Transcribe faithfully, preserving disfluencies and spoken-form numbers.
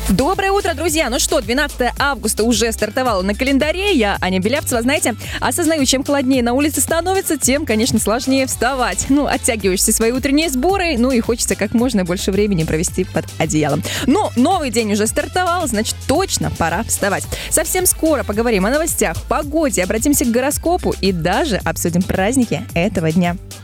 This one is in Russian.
Доброе утро, друзья! Ну что, двенадцатое августа уже стартовало на календаре. Я, Аня Белявцева, знаете, осознаю, чем холоднее на улице становится, тем, конечно, сложнее вставать. Ну, оттягиваешь все свои утренние сборы, ну и хочется как можно больше времени провести под одеялом. Но новый день уже стартовал, значит, точно пора вставать. Совсем скоро поговорим о новостях, погоде, обратимся к гороскопу и даже обсудим праздники этого дня.